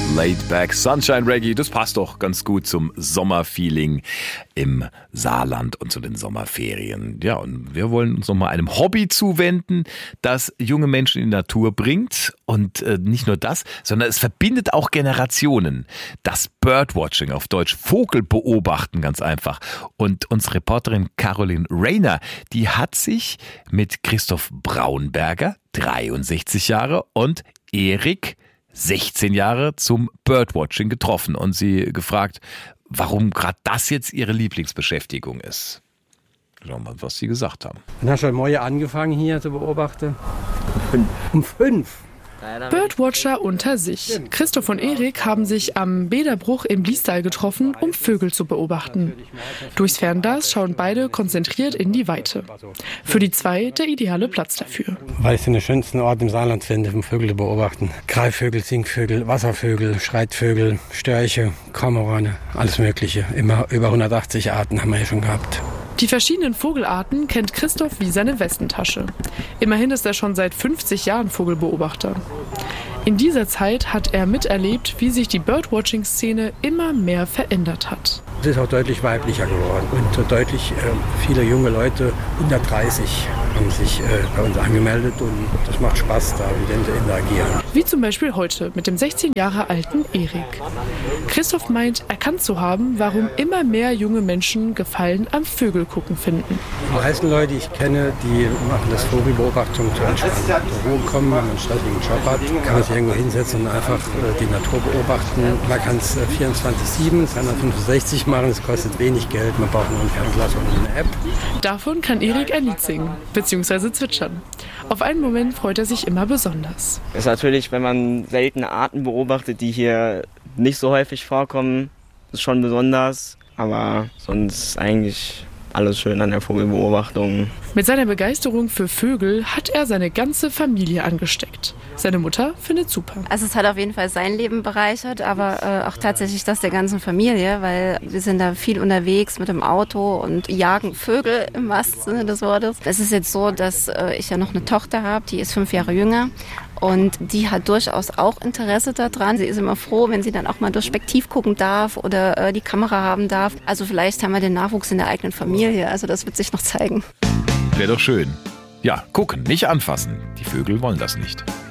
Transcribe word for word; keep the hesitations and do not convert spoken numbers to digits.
Laid Back Sunshine Reggae, das passt doch ganz gut zum Sommerfeeling im Saarland und zu den Sommerferien. Ja, und wir wollen uns nochmal einem Hobby zuwenden, das junge Menschen in die Natur bringt. Und äh, nicht nur das, sondern es verbindet auch Generationen. Das Birdwatching, auf Deutsch Vogel beobachten, ganz einfach. Und unsere Reporterin Caroline Rayner, die hat sich mit Christoph Braunberger, dreiundsechzig Jahre, und Erik, sechzehn Jahre, zum Birdwatching getroffen und sie gefragt, warum gerade das jetzt ihre Lieblingsbeschäftigung ist. Schauen wir mal, was sie gesagt haben. Dann hast du heute Morgen angefangen hier zu beobachten? Fünf. Um fünf? Birdwatcher unter sich. Christoph und Erik haben sich am Bäderbruch im Bliestal getroffen, um Vögel zu beobachten. Durchs Fernglas schauen beide konzentriert in die Weite. Für die zwei der ideale Platz dafür. Weil ich den schönsten Ort im Saarland finde, um Vögel zu beobachten. Greifvögel, Singvögel, Wasservögel, Schreitvögel, Störche, Kormorane, alles Mögliche. Immer über hundertachtzig Arten haben wir ja schon gehabt. Die verschiedenen Vogelarten kennt Christoph wie seine Westentasche. Immerhin ist er schon seit fünfzig Jahren Vogelbeobachter. In dieser Zeit hat er miterlebt, wie sich die Birdwatching-Szene immer mehr verändert hat. Es ist auch deutlich weiblicher geworden und deutlich äh, viele junge Leute unter dreißig haben sich äh, bei uns angemeldet und das macht Spaß, da mit denen zu interagieren. Wie zum Beispiel heute mit dem sechzehn Jahre alten Erik. Christoph meint, erkannt zu haben, warum immer mehr junge Menschen Gefallen am Vögelgucken finden. Die meisten Leute, die ich kenne, die machen das Vogelbeobachtung zur Entspannung. Zur Ruhe kommen, wenn man einen stressigen Job hat, kann man sich irgendwo hinsetzen und einfach äh, die Natur beobachten. Man kann es äh, vierundzwanzig sieben, zweihundertfünfundsechzig machen, es kostet wenig Geld, man braucht nur ein Fernglas und eine App. Davon kann Erik ein Lied singen, beziehungsweise zwitschern. Auf einen Moment freut er sich immer besonders. Es ist natürlich, wenn man seltene Arten beobachtet, die hier nicht so häufig vorkommen, ist schon besonders, aber sonst eigentlich alles schön an der Vogelbeobachtung. Mit seiner Begeisterung für Vögel hat er seine ganze Familie angesteckt. Seine Mutter findet super. Also es hat auf jeden Fall sein Leben bereichert, aber äh, auch tatsächlich das der ganzen Familie, weil wir sind da viel unterwegs mit dem Auto und jagen Vögel im wahrsten Sinne des Wortes. Es ist jetzt so, dass äh, ich ja noch eine Tochter habe, die ist fünf Jahre jünger. Und die hat durchaus auch Interesse daran. Sie ist immer froh, wenn sie dann auch mal durch Spektiv gucken darf oder äh, die Kamera haben darf. Also vielleicht haben wir den Nachwuchs in der eigenen Familie. Also das wird sich noch zeigen. Wäre doch schön. Ja, gucken, nicht anfassen. Die Vögel wollen das nicht.